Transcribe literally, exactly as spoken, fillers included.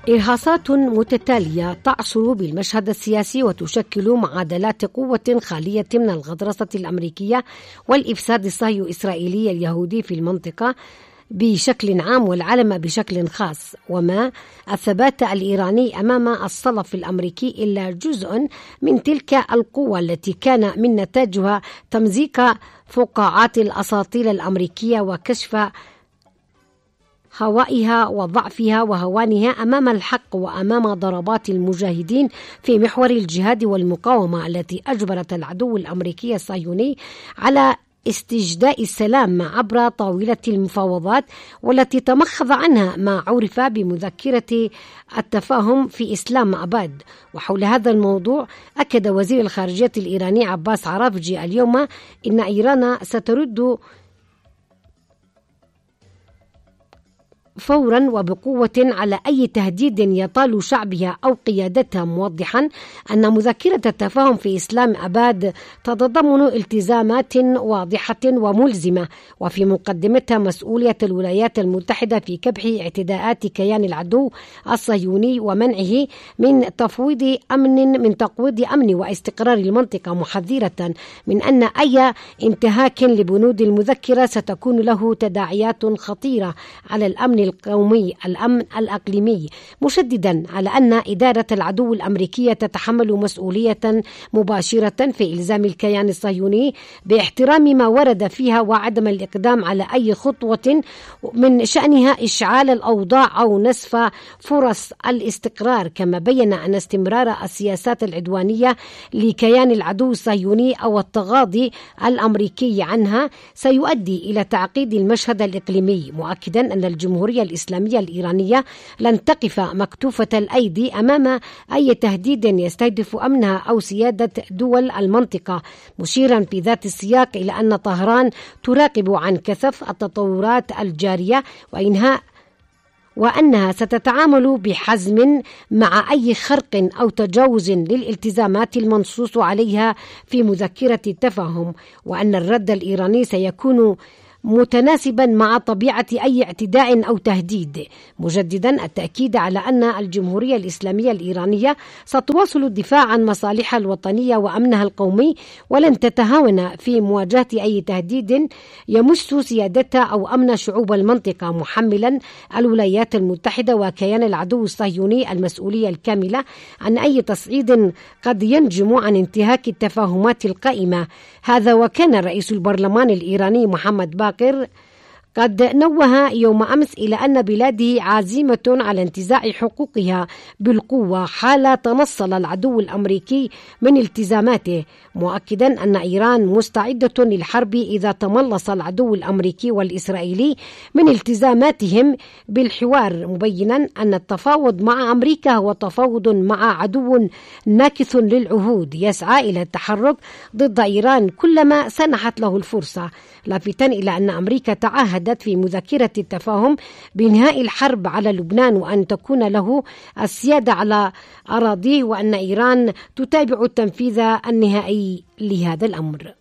إرهاصات متتالية تعصر بالمشهد السياسي وتشكل معادلات قوة خالية من الغطرسة الأمريكية والإفساد الصهيو إسرائيلي اليهودي في المنطقة بشكل عام والعالم بشكل خاص، وما الثبات الإيراني أمام الصلف الأمريكي إلا جزء من تلك القوة التي كان من نتاجها تمزيق فقاعات الأساطيل الأمريكية وكشف هوائها وضعفها وهوانها أمام الحق وأمام ضربات المجاهدين في محور الجهاد والمقاومة التي أجبرت العدو الأمريكي الصهيوني على استجداء السلام عبر طاولة المفاوضات، والتي تمخض عنها ما عرف بمذكرة التفاهم في إسلام أباد. وحول هذا الموضوع أكد وزير الخارجية الإيراني عباس عراقجي اليوم إن إيران سترد فورا وبقوة على أي تهديد يطال شعبها أو قيادتها، موضحا أن مذكرة التفاهم في إسلام أباد تتضمن التزامات واضحة وملزمة، وفي مقدمتها مسؤولية الولايات المتحدة في كبح اعتداءات كيان العدو الصهيوني ومنعه من تفويض أمن من تقويض أمن واستقرار المنطقة، محذرة من أن أي انتهاك لبنود المذكرة ستكون له تداعيات خطيرة على الأمن القومي الأمن الأقليمي، مشددا على أن إدارة العدو الأمريكية تتحمل مسؤولية مباشرة في إلزام الكيان الصهيوني باحترام ما ورد فيها وعدم الإقدام على أي خطوة من شأنها إشعال الأوضاع أو نسف فرص الاستقرار. كما بين أن استمرار السياسات العدوانية لكيان العدو الصهيوني أو التغاضي الأمريكي عنها سيؤدي إلى تعقيد المشهد الإقليمي، مؤكدا أن الجمهورية الإسلامية الإيرانية لن تقف مكتوفة الأيدي أمام أي تهديد يستهدف أمنها أو سيادة دول المنطقة، مشيرا في ذات السياق إلى أن طهران تراقب عن كثف التطورات الجارية وإنهاء وأنها ستتعامل بحزم مع أي خرق أو تجاوز للالتزامات المنصوص عليها في مذكرة التفاهم، وأن الرد الإيراني سيكون متناسبا مع طبيعة أي اعتداء أو تهديد، مجددا التأكيد على أن الجمهورية الإسلامية الإيرانية ستواصل الدفاع عن مصالحها الوطنية وأمنها القومي، ولن تتهاون في مواجهة أي تهديد يمس سيادتها أو أمن شعوب المنطقة، محملا الولايات المتحدة وكيان العدو الصهيوني المسؤولية الكاملة عن أي تصعيد قد ينجم عن انتهاك التفاهمات القائمة. هذا وكان رئيس البرلمان الإيراني محمد باقر قد نوه يوم أمس إلى أن بلاده عازمة على انتزاع حقوقها بالقوة حال تنصل العدو الأمريكي من التزاماته، مؤكدا أن إيران مستعدة للحرب إذا تملص العدو الأمريكي والإسرائيلي من التزاماتهم بالحوار، مبينا أن التفاوض مع أمريكا هو تفاوض مع عدو ناكث للعهود يسعى إلى التحرك ضد إيران كلما سنحت له الفرصة، لافتا إلى أن أمريكا تعهدت في مذكرة التفاهم بإنهاء الحرب على لبنان وأن تكون له السيادة على أراضيه، وأن إيران تتابع التنفيذ النهائي لهذا الأمر.